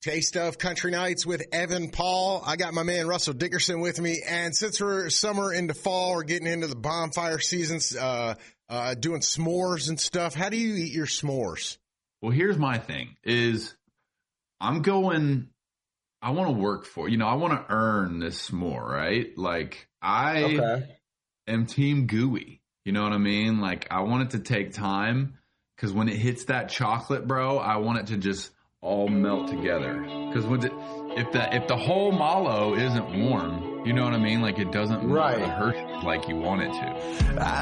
Taste of Country Nights with Evan Paul. I got my man Russell Dickerson with me. And since we're summer into fall, we're getting into the bonfire seasons, doing s'mores and stuff. How do you eat your s'mores? Well, here's my thing is I want to work for, I want to earn this s'more, right? Like I am team gooey. You know what I mean? Like I want it to take time because when it hits that chocolate, bro, I want it to just all melt together. Because if the whole mallow isn't warm, you know what I mean? Like it doesn't hurt like you want it to.